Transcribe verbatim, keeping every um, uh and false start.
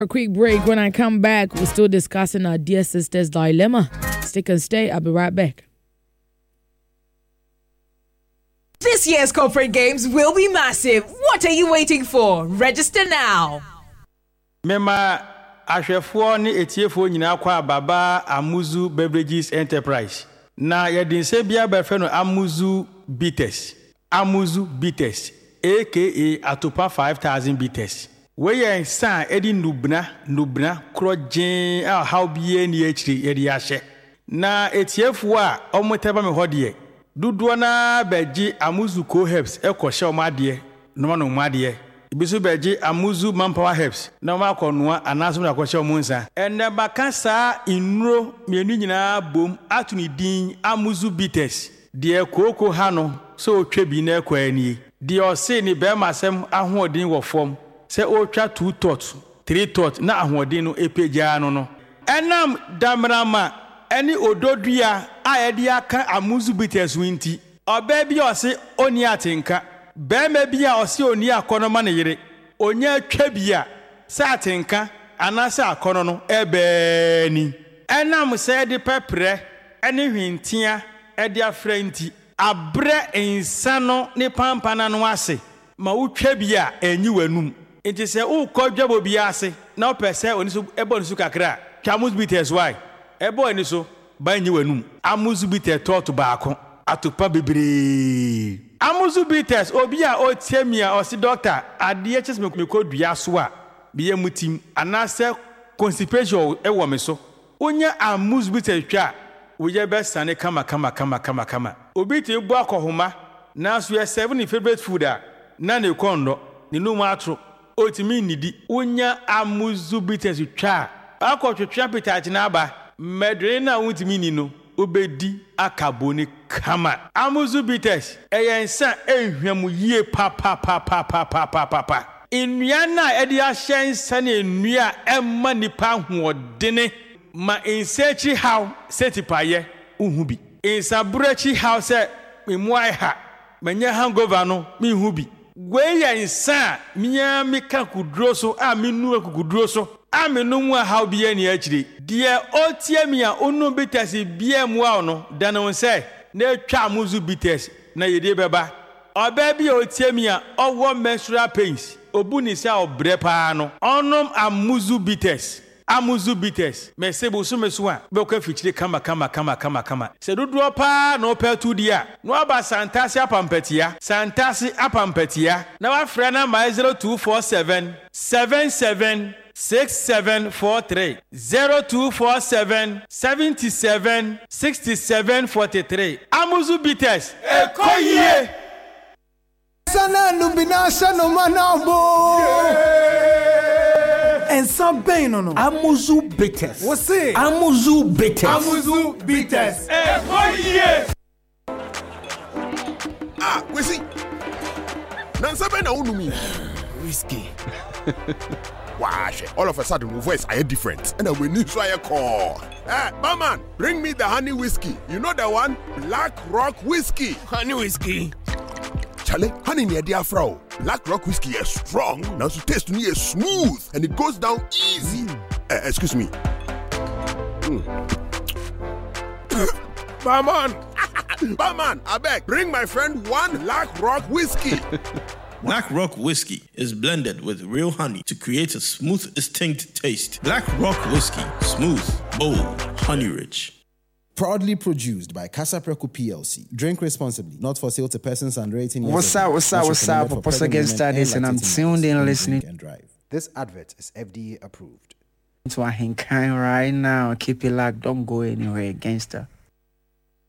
A quick break. When I come back, we're still discussing our dear sister's dilemma. Stick and stay. I'll be right back. This year's corporate games will be massive. What are you waiting for? Register now. Mema ahwefo ne etiefo nyina kwa baba Amuzu Beverages Enterprise. Na yedinse bia befe no Amuzu Bitters. Amuzu Bitters aka Atopa five thousand Bitters. We yen san edi nubna nubna krojen a how bie ni akiri yedi ahye. Na etiefo a omoteba me hodie. Dudu na beji Amuzu Co Herbs ekoshe omade no no omade. Ibisu beji Amuzu Manpower Herbs na ma konoa anaso na kwahye omunsa enne baka saa inro mienu nyina bom atuni din Amuzu Bitters de koko ha no so otwa bi na ekwani de ose ni be masem ahoodin wo fom se otwa two tot three tot na ahoodin no epeja no no enam damrama eni ododua a yede aka Amuzu Bitters winti oba bi ose oni atenka Beme bia osi oni akono ma ne yire onya twa bia sa atenka anasa akono no ebe ni enam se de pepre ene hwintia e de afranti abre insano ne pampana no ase ma wotwa bia enyi wanum enti se ukodwabo bia ase na opese oni so ebo ni so kakra Amuzu Bitters why ebo ni so ba enyi wanum Amuzu Bitters tot baako atopa bebre Amuzu Bitters obi a otiemia osi doctor ade chese me kodua so a biye mutim anase constipation e wo me so onya Amuzu Bitters twa woye be sane kama kama kama kama kama obi ti bu akohoma na so ye seven favorite food a na ne kondo ne num atro otimi nidi onya Amuzu Bitters twa akotwetwa pitachi na aba medre na wutimi ni no obedi akaboni kama Amuzu Bitters eyensa ehwam yie pa pa pa pa pa pa pa pa pa enua na edi ahyensa na enua emma nipa hoodene ma ensechi how setipaye uhu bi ensabrechi how se memuai ha manya hangover no me hu bi gweyensa miya mika kudro so a menu akudro so amenu a how bi ani akire de otiamia onu Bitters bia mu a no danon se na twa Amuzu Bitters na yede beba oba bi otiamia owo menstrual pains obuni se obre pa no onom Amuzu Bitters Amuzu Bitters mesebo so meso a be ko afichire kama kama kama kama kama se dodo pa no pa tu dia no aba santasi apampatia santasi apampatia na wa frɛ na my zero two four seven seven seven six seven four three zero two four seven seven seven six seven four three Amuzu Bitters ekoye sana nubinasha no manabo and some pain no no Amuzu Bitters what's it Amuzu Bitters Amuzu Bitters ekoye ah we see nansabe na unumi whiskey. Wash. All of a sudden, my voice are different. And we need to call. Hey, barman, bring me the honey whiskey. You know the one? Black Rock Whiskey. Honey whiskey. Charlie, honey near dear Frau. Black Rock Whiskey is strong. Now to taste me is smooth. And it goes down easy. Mm. Uh, excuse me. Mm. Barman. Barman, I beg. Bring my friend one Black Rock Whiskey. Black Rock Whiskey is blended with real honey to create a smooth, distinct taste. Black Rock Whiskey, smooth, bold, honey-rich. Proudly produced by Casapreco P L C. Drink responsibly, not for sale to persons under eighteen years old. What's up, what's up, what's up? Apostle against studies, and I'm tuned in listening. And drive. This advert is F D A approved. So I can right now. Keep it locked. Don't go anywhere, gangster.